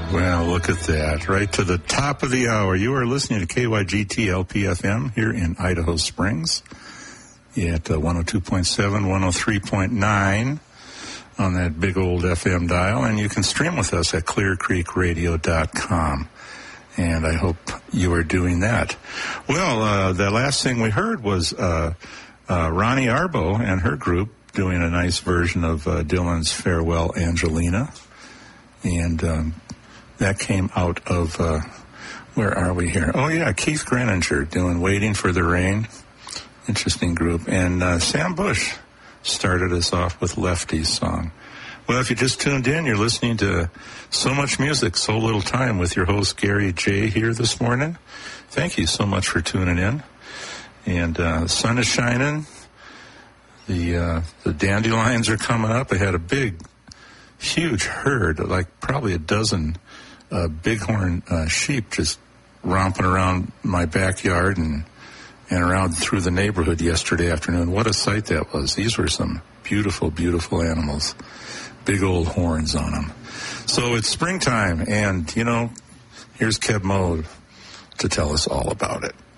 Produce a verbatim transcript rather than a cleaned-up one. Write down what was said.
Well, look at that. Right to the top of the hour. You are listening to K Y G T L P F M here in Idaho Springs at uh, one oh two point seven, one oh three point nine on that big old F M dial. And you can stream with us at clear creek radio dot com. And I hope you are doing that. Well, uh, the last thing we heard was uh, uh, Ronnie Arbo and her group doing a nice version of uh, Dylan's Farewell Angelina. And um, that came out of, uh, where are we here? Oh, yeah, Keith Greninger doing Waiting for the Rain. Interesting group. And uh, Sam Bush started us off with Lefty's song. Well, if you just tuned in, you're listening to So Much Music, So Little Time with your host, Gary J. here this morning. Thank you so much for tuning in. And uh, the sun is shining. The, uh, the dandelions are coming up. I had a big, huge herd, like probably a dozen uh, bighorn uh, sheep just romping around my backyard and and around through the neighborhood yesterday afternoon. What a sight that was. These were some beautiful, beautiful animals. Big old horns on them. So it's springtime, and, you know, here's Keb Mo to tell us all about it.